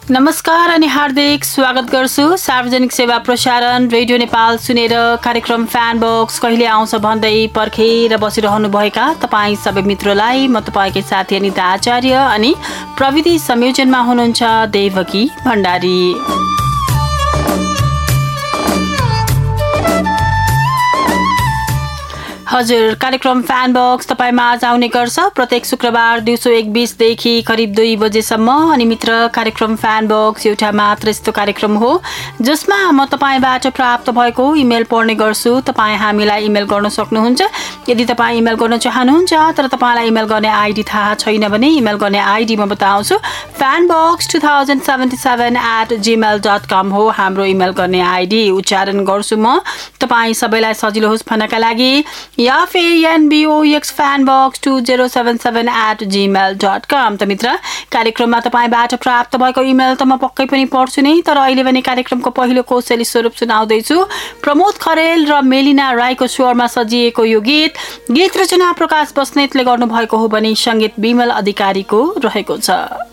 नमस्कार अनि हार्दिक स्वागत गर्छु। सार्वजनिक सेवा प्रसारण रेडियो नेपाल सुनेर कार्यक्रम फ्यान बक्स कहिले आउँछ भन्दै पर्खेर बसिरहनुभएका तपाईँ सबै मित्रलाई म तपाईँकै साथी अनिता आचार्य अनि प्रविधि संयोजनमा हुनुहुन्छ देवकी भण्डारी। हजुर, कार्यक्रम फ्यान बक्स तपाईमा आज आउने गर्छ प्रत्येक शुक्रबार दिउँसो 1:20 देखि करिब 2 बजेसम्म। अनि मित्र, कार्यक्रम फ्यान बक्स एउटा मात्र यस्तो कार्यक्रम हो जसमा म तपाईबाट प्राप्त भएको इमेल पढ्ने गर्छु। तपाईँ हामीलाई इमेल गर्न सक्नुहुन्छ। यदि तपाईँ इमेल गर्न चाहनुहुन्छ तर तपाईलाई इमेल गर्ने आइडी थाहा छैन भने इमेल गर्ने आइडी म बताउँछु। fanbox2077@gmail.com हो हाम्रो इमेल गर्ने आइडी। उच्चारण गर्छु म तपाईँ सबैलाई सजिलो होस् भन्नका लागि, या फिर NBOX fanbox2077@gmail.com। त मित्र, कार्यक्रममा तपाईबाट प्राप्त भएको इमेल त म पक्कै पनि पढ्छु नै, तर अहिले भने कार्यक्रमको पहिलो कौशली स्वरूप सुनाउँदैछु। प्रमोद खरेल र मेलिना राईको स्वरमा सजिएको यो गीत रचना प्रकाश बस्नेतले गर्नुभएको हो भने संगीत विमल अधिकारीको रहेको छ।